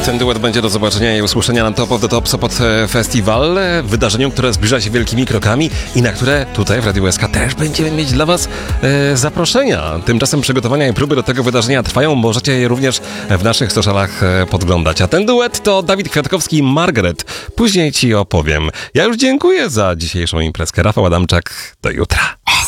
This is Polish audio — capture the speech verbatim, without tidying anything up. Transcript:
Ten duet będzie do zobaczenia i usłyszenia na Top of the Top Sopot Festival, wydarzeniu, które zbliża się wielkimi krokami i na które tutaj w Radiu S K też będziemy mieć dla Was e, zaproszenia. Tymczasem przygotowania i próby do tego wydarzenia trwają, możecie je również w naszych socialach e, podglądać. A ten duet to Dawid Kwiatkowski i Margaret. Później Ci opowiem. Ja już dziękuję za dzisiejszą imprezkę. Rafał Adamczak, do jutra.